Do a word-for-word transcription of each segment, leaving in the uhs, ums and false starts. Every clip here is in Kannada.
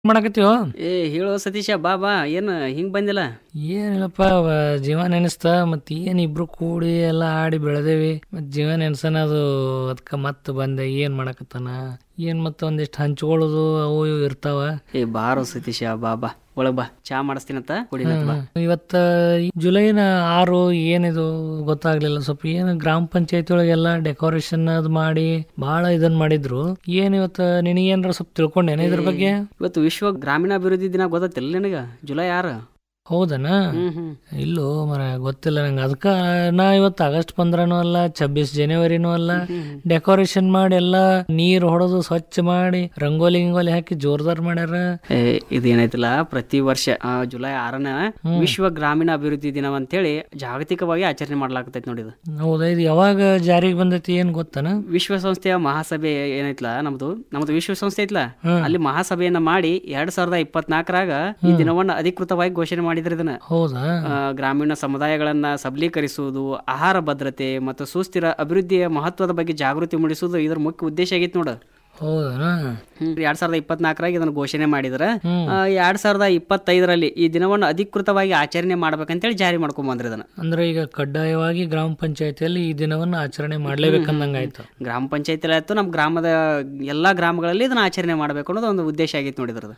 ಮಾಡಕತ್ತೀವೋ? ಏ ಹೇಳೋ ಸತೀಶ, ಬಾ ಬಾ. ಏನು ಹಿಂಗ್ ಬಂದಿಲ್ಲ? ಏನಿಲ್ಲಪ್ಪ, ವ- ಜೀವ ನೆನೆಸ್ತ ಮತ್ ಏನ್ ಇಬ್ರು ಕೂಡಿ ಎಲ್ಲ ಆಡಿ ಬೆಳೆದೇವಿ. ಮತ್ ಜೀವ ನೆನ್ಸನ ಅದು ಅದಕ್ಕ ಮತ್ ಬಂದೆ. ಏನ್ ಮಾಡಕತ್ತಾನ ಏನ್ ಮತ್ತ ಒಂದಿಷ್ಟು ಹಂಚ್ಕೊಳ್ಳೋದು ಅವು ಇವು ಇರ್ತಾವ. ಏ ಬಾರೋ ಸತೀಶ, ಬಾ ಬಾ ಒಳಗ್ ಬಾ. ಚಾ ಮಾಡಿಸ್ತೀನಂತ ಕುಡಿನಂತ ಬಾ. ಇವತ್ತ ಜುಲೈನ ಆರು ಏನಿದು ಗೊತ್ತಾಗ್ಲಿಲ್ಲ. ಸ್ವಲ್ಪ ಏನು ಗ್ರಾಮ ಪಂಚಾಯತಿ ಒಳಗೆಲ್ಲ ಡೆಕೋರೇಷನ್ ಅದ್ ಮಾಡಿ ಬಹಳ ಇದನ್ ಮಾಡಿದ್ರು. ಏನ್ ಇವತ್ತ ನಿನಗೇನ್ರ ಸ್ವಲ್ಪ ತಿಳ್ಕೊಂಡೇನ ಇದ್ರ ಬಗ್ಗೆ? ಇವತ್ತು ವಿಶ್ವ ಗ್ರಾಮೀಣಾಭಿವೃದ್ಧಿ ದಿನ ಗೊತ್ತಿಲ್ಲ ನಿನಗ? ಜುಲೈ ಆರು. ಹೌದನ? ಹ್ಮ್ ಹ್ಮ್ ಇಲ್ಲೋ ಮರ ಗೊತ್ತಿಲ್ಲ ನಂಗೆ. ಅದಕ್ಕ ನಾ ಇವತ್ತು ಆಗಸ್ಟ್ ಪಂದ್ರನೂ ಅಲ್ಲ, ಛಬ್ಬೀಸ್ ಜನವರಿನೂ ಅಲ್ಲ, ಡೆಕೋರೇಷನ್ ಮಾಡಿ ಎಲ್ಲ ನೀರ್ ಹೊಡೆದು ಸ್ವಚ್ಛ ಮಾಡಿ ರಂಗೋಲಿ ಗಿಂಗೋಲಿ ಹಾಕಿ ಜೋರ್ದಾರ್ ಮಾಡ್ಯಾರ. ಏ ಇದೇನೈತಿಲ್ಲ, ಪ್ರತಿ ವರ್ಷ ಆ, ಜುಲೈ ಆರನ ವಿಶ್ವ ಗ್ರಾಮೀಣ ಅಭಿವೃದ್ಧಿ ದಿನ ಅಂತೇಳಿ ಜಾಗತಿಕವಾಗಿ ಆಚರಣೆ ಮಾಡ್ಲಾಕತೈತಿ ನೋಡಿ. ಇದು ಹೌದಾ? ಇದು ಯಾವಾಗ ಜಾರಿಗೆ ಬಂದೈತಿ ಏನ್ ಗೊತ್ತಾನ? ವಿಶ್ವಸಂಸ್ಥೆಯ ಮಹಾಸಭೆ ಏನೈತ್ಲ, ನಮ್ದು ನಮ್ದು ವಿಶ್ವಸಂಸ್ಥೆ ಐತ್ಲ, ಅಲ್ಲಿ ಮಹಾಸಭೆಯನ್ನ ಮಾಡಿ ಎರಡ್ ಸಾವಿರದ ಇಪ್ಪತ್ನಾಲ್ಕರಾಗ ಈ ದಿನವನ್ನ ಅಧಿಕೃತವಾಗಿ ಘೋಷಣೆ ಮಾಡಿದ್ರೆ. ಇದನ್ನ ಹೌದಾ? ಆ, ಗ್ರಾಮೀಣ ಸಮುದಾಯಗಳನ್ನ ಸಬಲೀಕರಿಸುವುದು, ಆಹಾರ ಭದ್ರತೆ ಮತ್ತು ಸುಸ್ಥಿರ ಅಭಿವೃದ್ಧಿಯ ಮಹತ್ವದ ಬಗ್ಗೆ ಜಾಗೃತಿ ಮೂಡಿಸುವುದು ಇದರ ಮುಖ್ಯ ಉದ್ದೇಶ ಆಗೈತಿ ನೋಡ. ಹೌದಾ? ಎರಡ್ ಸಾವಿರದ ಇಪ್ಪತ್ನಾಲ್ಕರಾಗ ಇದನ್ನ ಘೋಷಣೆ ಮಾಡಿದ್ರ. ಎರಡ್ ಸಾವಿರದ ಇಪ್ಪತ್ತೈದರಲ್ಲಿ ಈ ದಿನವನ್ನು ಅಧಿಕೃತವಾಗಿ ಆಚರಣೆ ಮಾಡ್ಬೇಕಂತೇಳಿ ಜಾರಿ ಮಾಡ್ಕೊಂಡ್ ಬಂದ್ರಿ ಇದನ್ನ. ಅಂದ್ರೆ ಈಗ ಕಡ್ಡಾಯವಾಗಿ ಗ್ರಾಮ ಪಂಚಾಯತಿಯಲ್ಲಿ ಈ ದಿನವನ್ನ ಆಚರಣೆ ಮಾಡ್ಲೇಬೇಕಂದಂಗಾಯ್ತು. ಗ್ರಾಮ ಪಂಚಾಯತಿ ಆಯ್ತು, ನಮ್ ಗ್ರಾಮದ ಎಲ್ಲಾ ಗ್ರಾಮಗಳಲ್ಲಿ ಇದನ್ನ ಆಚರಣೆ ಮಾಡ್ಬೇಕು ಅನ್ನೋದು ಒಂದು ಉದ್ದೇಶ ಆಗೈತಿ ನೋಡಿದ್ರದ್ದು.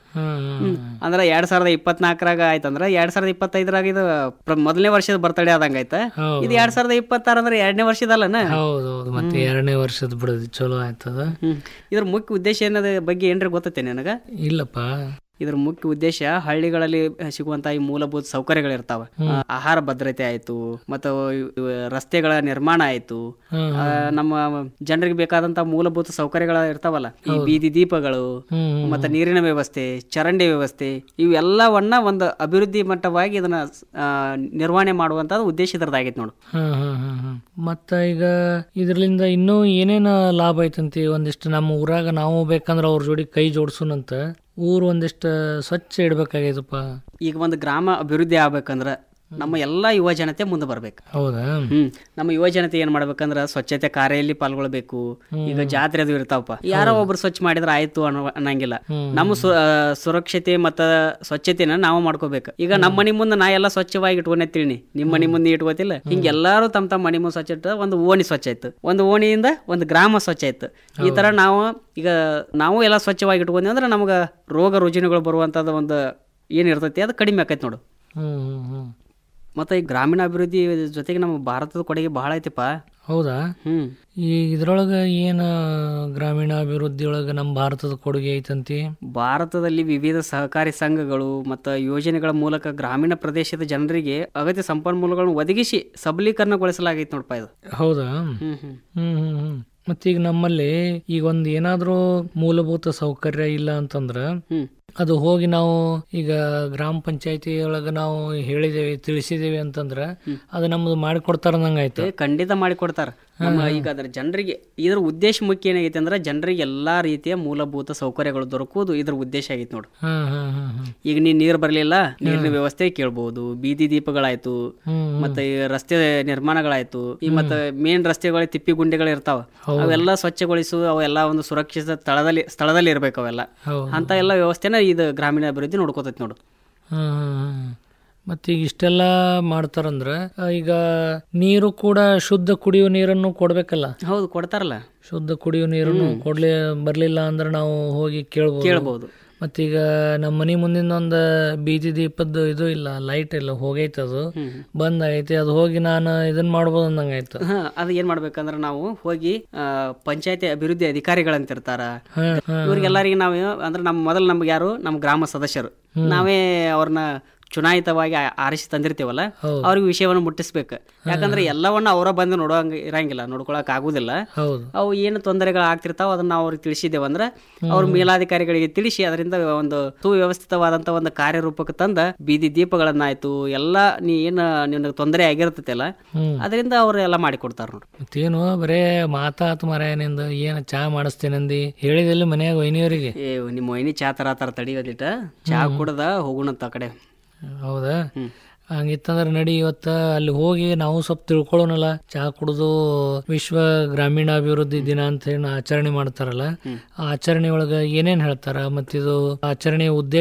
ಅಂದ್ರೆ ಎರಡ್ ಸಾವಿರದ ಇಪ್ಪತ್ನಾಲ್ಕರಾಗ ಆಯ್ತಂದ್ರ ಎರಡ್ ಸಾವಿರದ ಇಪ್ಪತ್ತೈದರಾಗ ಇದು ಪ್ರ- ಮೊದಲನೇ ವರ್ಷದ ಬರ್ತಡೇ ಆದಂಗ ಆಯ್ತ. ಇದು ಎರಡ್ ಸಾವಿರದ ಇಪ್ಪತ್ತಾರ ಅಂದ್ರೆ ಎರಡನೇ ವರ್ಷದಲ್ಲನ. ಹೌದೌದು, ಮತ್ತೆ ಎರಡನೇ ವರ್ಷದ ಬಿಡೋದು ಚಲೋ ಆಯ್ತದ. ಇದ್ರ ಮುಖ್ಯ ಉದ್ದೇಶ ಏನದ ಬಗ್ಗೆ ಏನ್ರಿ ಗೊತ್ತೈತೆ ನನಗ? ಇಲ್ಲಪ್ಪ. ಇದ್ರ ಮುಖ್ಯ ಉದ್ದೇಶ ಹಳ್ಳಿಗಳಲ್ಲಿ ಸಿಗುವಂತ ಈ ಮೂಲಭೂತ ಸೌಕರ್ಯಗಳಿರ್ತಾವ, ಆಹಾರ ಭದ್ರತೆ ಆಯ್ತು, ಮತ್ತು ರಸ್ತೆಗಳ ನಿರ್ಮಾಣ ಆಯ್ತು, ಆ, ನಮ್ಮ ಜನರಿಗೆ ಬೇಕಾದಂತ ಮೂಲಭೂತ ಸೌಕರ್ಯಗಳ ಇರ್ತಾವಲ್ಲ, ಈ ಬೀದಿ ದೀಪಗಳು, ಮತ್ತೆ ನೀರಿನ ವ್ಯವಸ್ಥೆ, ಚರಂಡಿ ವ್ಯವಸ್ಥೆ, ಇವೆಲ್ಲವನ್ನ ಒಂದು ಅಭಿವೃದ್ಧಿ ಮಟ್ಟವಾಗಿ ಇದನ್ನ ಆ, ನಿರ್ವಹಣೆ ಮಾಡುವಂತ ಉದ್ದೇಶ ಇದ್ರದ್ದಾಗೈತೆ ನೋಡು. ಹ್ಮ್ ಹ್ಮ್ ಹ್ಮ್ ಹ್ಮ್ ಮತ್ತ ಈಗ ಇದ್ರಲಿಂದ ಇನ್ನೂ ಏನೇನ ಲಾಭ ಐತಂತಿ? ಒಂದಿಷ್ಟು ನಮ್ಮ ಊರಾಗ ನಾವು ಬೇಕಂದ್ರ ಅವ್ರ ಜೋಡಿ ಕೈ ಜೋಡ್ಸುನಂತ ಊರು ಒಂದಿಷ್ಟು ಸ್ವಚ್ಛ ಇಡ್ಬೇಕಾಗೈತಪ್ಪ. ಈಗ ಒಂದು ಗ್ರಾಮ ಅಭಿವೃದ್ಧಿ ಆಗ್ಬೇಕಂದ್ರ ನಮ್ಮ ಎಲ್ಲಾ ಯುವ ಜನತೆ ಮುಂದೆ ಬರ್ಬೇಕು. ಹೌದಾ? ಹ್ಮ್ ನಮ್ಮ ಯುವ ಜನತೆ ಏನ್ ಮಾಡ್ಬೇಕಂದ್ರ ಸ್ವಚ್ಛತೆ ಕಾರ್ಯಲ್ಲಿ ಪಾಲ್ಗೊಳ್ಬೇಕು. ಈಗ ಜಾತ್ರೆ ಅದು ಇರ್ತಾವಪ್ಪ, ಯಾರೋ ಒಬ್ರು ಸ್ವಚ್ಛ ಮಾಡಿದ್ರ ಆಯ್ತು ಅನ್ನೋ ಅನ್ನಂಗಿಲ್ಲ. ನಮ್ಮ ಸು- ಆ, ಸುರಕ್ಷತೆ ಮತ್ತ ಸ್ವಚ್ಛತೆನ ನಾವು ಮಾಡ್ಕೋಬೇಕು. ಈಗ ನಮ್ಮ ಮನಿ ಮುಂದೆ ನಾ ಎಲ್ಲ ಸ್ವಚ್ಛವಾಗಿ ಇಟ್ಕೊಂಡೆ ತಿಳಿ, ನಿಮ್ ಮನಿ ಮುಂದೆ ಇಟ್ಕೋತಿಲ್ಲ. ಹಿಂಗ ಎಲ್ಲಾರು ತಮ್ಮ ತಮ್ಮ ಮನಿ ಮುಂದೆ ಸ್ವಚ್ಛ ಇಟ್ಟ ಒಂದು ಓಣಿ ಸ್ವಚ್ಛ ಆಯ್ತು, ಒಂದು ಓಣಿಯಿಂದ ಒಂದು ಗ್ರಾಮ ಸ್ವಚ್ಛ ಆಯ್ತು. ಈ ತರ ನಾವು ಈಗ ನಾವು ಎಲ್ಲ ಸ್ವಚ್ಛವಾಗಿ ಇಟ್ಕೊಂಡಿ ಅಂದ್ರೆ ನಮ್ಗ ರೋಗ ರುಜಿನಗಳು ಬರುವಂತದ ಒಂದು ಏನ್ ಇರ್ತೈತಿ ಅದು ಕಡಿಮೆ ಆಕೈತಿ ನೋಡು. ಹ್ಮ್ ಹ್ಮ್ ಹ್ಮ್ ಮತ್ತೆ ಈ ಗ್ರಾಮೀಣಾಭಿವೃದ್ಧಿ ಜೊತೆಗೆ ನಮ್ಮ ಭಾರತದ ಕೊಡುಗೆ ಬಹಳ ಐತಿಪ್ಪ. ಹೌದಾ? ಹ್ಮ್ ಈ ಇದ್ರೊಳಗ ಏನ ಗ್ರಾಮೀಣಾಭಿವೃದ್ಧಿ ಒಳಗ ನಮ್ಮ ಭಾರತದ ಕೊಡುಗೆ ಐತಂತಿ? ಭಾರತದಲ್ಲಿ ವಿವಿಧ ಸಹಕಾರಿ ಸಂಘಗಳು ಮತ್ತು ಯೋಜನೆಗಳ ಮೂಲಕ ಗ್ರಾಮೀಣ ಪ್ರದೇಶದ ಜನರಿಗೆ ಅಗತ್ಯ ಸಂಪನ್ಮೂಲಗಳನ್ನು ಒದಗಿಸಿ ಸಬಲೀಕರಣಗೊಳಿಸಲಾಗೈತೆ ನೋಡಪ್ಪ ಇದು. ಹೌದಾ? ಹ್ಮ್ ಹ್ಮ್ ಹ್ಮ್ ಹ್ಮ್ ಹ್ಮ್ ಮತ್ತೀಗ ನಮ್ಮಲ್ಲಿ ಈಗ ಒಂದ್ ಏನಾದ್ರೂ ಮೂಲಭೂತ ಸೌಕರ್ಯ ಇಲ್ಲ ಅಂತಂದ್ರ ಹ್ಮ್ ಅದು ಹೋಗಿ ನಾವು ಈಗ ಗ್ರಾಮ ಪಂಚಾಯತಿ ಒಳಗ ನಾವು ಹೇಳಿದೇವಿ, ತಿಳಿಸಿದೇವಿ ಅಂತಂದ್ರ ಅದು ನಮ್ದು ಮಾಡಿಕೊಡ್ತಾರ ನಂಗಾಯ್ತು. ಏ, ಖಂಡಿತ ಮಾಡಿ ಕೊಡ್ತಾರ. ನಮ್ಮ ಈಗ ಅದ್ರ ಜನರಿಗೆ ಇದ್ರ ಉದ್ದೇಶ ಮುಖ್ಯ ಏನಾಗೈತೆ ಅಂದ್ರೆ ಜನರಿಗೆ ಎಲ್ಲಾ ರೀತಿಯ ಮೂಲಭೂತ ಸೌಕರ್ಯಗಳು ದೊರಕುವುದು ಇದ್ರ ಉದ್ದೇಶ ಆಗೈತೆ ನೋಡು. ಹ್ಮ್ ಹ್ಮ್ ಹ್ಮ್ ಹ್ಮ್ ಈಗ ನೀನ್ ನೀರ್ ಬರ್ಲಿಲ್ಲ, ನೀರಿನ ವ್ಯವಸ್ಥೆ ಕೇಳ್ಬಹುದು, ಬೀದಿ ದೀಪಗಳಾಯ್ತು, ಮತ್ತೆ ಈ ರಸ್ತೆ ನಿರ್ಮಾಣಗಳಾಯ್ತು, ಈ ಮತ್ತೆ ಮೇನ್ ರಸ್ತೆಗಳ ತಿಪ್ಪಿ ಗುಂಡಿಗಳು ಇರ್ತಾವ, ಅವೆಲ್ಲ ಸ್ವಚ್ಛಗೊಳಿಸು, ಅವೆಲ್ಲ ಒಂದು ಸುರಕ್ಷಿತ ಸ್ಥಳದಲ್ಲಿ ಸ್ಥಳದಲ್ಲಿ ಇರ್ಬೇಕು ಅವೆಲ್ಲ. ಅಂತ ಎಲ್ಲ ವ್ಯವಸ್ಥೆನ ಇದು ಗ್ರಾಮೀಣ ಅಭಿವೃದ್ಧಿ ನೋಡ್ಕೋತೈತಿ ನೋಡು. ಹ್ಮ್ ಮತ್ತೀಗ ಇಷ್ಟೆಲ್ಲ ಮಾಡ್ತಾರಂದ್ರ ಈಗ ನೀರು ಕೂಡ ಶುದ್ಧ ಕುಡಿಯುವ ನೀರನ್ನು ಕೊಡ್ಬೇಕಲ್ಲ? ಹೌದು, ಕೊಡ್ತಾರಲ್ಲ. ಶುದ್ಧ ಕುಡಿಯುವ ನೀರನ್ನು ಕೊಡ್ಲಿ ಬರ್ಲಿಲ್ಲ ಅಂದ್ರೆ ನಾವು ಹೋಗಿ ಕೇಳ್ಬೋದು ಕೇಳ್ಬಹುದು. ಮತ್ತೀಗ ನಮ್ಮ ಮನಿ ಮುಂದಿನ ಒಂದು ಬೀದಿ ದೀಪದ್ದು ಇದು ಇಲ್ಲ, ಲೈಟ್ ಇಲ್ಲ, ಹೋಗೈತೆ, ಅದು ಬಂದ್ ಆಗೈತಿ. ಅದು ಹೋಗಿ ನಾನು ಇದನ್ ಮಾಡ್ಬೋದು ಅಂದಂಗಾಯ್ತು. ಹಾ, ಅದು ಏನ್ ಮಾಡ್ಬೇಕಂದ್ರ ನಾವು ಹೋಗಿ ಪಂಚಾಯತಿ ಅಭಿವೃದ್ಧಿ ಅಧಿಕಾರಿಗಳಂತ ಇರ್ತಾರ, ಇವ್ರಿಗೆಲ್ಲರಿಗೆ ನಾವು ಅಂದ್ರೆ ನಮ್ ಮೊದಲು ನಮ್ಗೆ ಯಾರು ನಮ್ಮ ಗ್ರಾಮ ಸದಸ್ಯರು ನಾವೇ ಅವ್ರನ್ನ ಚುನಾಯಿತವಾಗಿ ಆರಿಸಿ ತಂದಿರ್ತೀವಲ್ಲ, ಅವ್ರಿಗೆ ವಿಷಯವನ್ನು ಮುಟ್ಟಿಸ್ಬೇಕು. ಯಾಕಂದ್ರೆ ಎಲ್ಲವನ್ನ ಅವರ ಬಂದು ನೋಡೋಂಗ ಇರಂಗಿಲ್ಲ, ನೋಡ್ಕೊಳಕ್ ಆಗುದಿಲ್ಲ. ಅವು ಏನು ತೊಂದರೆಗಳು ಆಗ್ತಿರ್ತಾವ ಅದನ್ನ ನಾವು ಅವ್ರಿಗೆ ತಿಳಿಸಿದ್ದೇವಂದ್ರ ಅವ್ರ ಮೇಲಾಧಿಕಾರಿಗಳಿಗೆ ತಿಳಿಸಿ ಅದರಿಂದ ಒಂದು ಸುವ್ಯವಸ್ಥಿತವಾದಂತ ಒಂದು ಕಾರ್ಯರೂಪಕ್ಕೆ ತಂದ ಬೀದಿ ದೀಪಗಳನ್ನಾಯ್ತು ಎಲ್ಲಾ ನೀ ಏನ್ ನಿನಗೆ ತೊಂದರೆ ಆಗಿರ್ತೈತಲ್ಲ ಅದರಿಂದ ಅವ್ರು ಎಲ್ಲ ಮಾಡಿಕೊಡ್ತಾರ ನೋಡ್ರಿ. ಮತ್ತೇನು ಬರೇ ಮಾತಾತ್ ಮರೆಯನಿಂದ ಏನ್ ಚಾ ಮಾಡಿಸ್ತೇನಂದಿ ಹೇಳಿದಲ್ಲಿ ಮನ್ಯಾಗ ವೈನಿಯವರಿಗೆ? ಏ ನಿಮ್ಮ ವೈನಿ ಚಾ ತರ ತರ ತಡಿಯೋದಿಟ, ಚಾ ಕುಡ್ದ ಹೋಗುಣಂತ ಆ ಕಡೆ. ಹೌದಾ? ಹಂಗಿತ್ತಂದ್ರೆ ನಡಿ ಇವತ್ತ ಅಲ್ಲಿ ಹೋಗಿ ನಾವು ಸ್ವಲ್ಪ ತಿಳ್ಕೊಳ್ಳೋಣಲ್ಲ. ಚಾ ಕುಡಿದು ವಿಶ್ವ ಗ್ರಾಮೀಣಾಭಿವೃದ್ಧಿ ದಿನ ಅಂತ ಹೇಳಿ ಆಚರಣೆ ಮಾಡ್ತಾರಲ್ಲ, ಆ ಆಚರಣೆ ಒಳಗ ಏನೇನ್ ಹೇಳ್ತಾರ, ಮತ್ತಿದು ಆಚರಣೆಯ ಉದ್ದೇಶ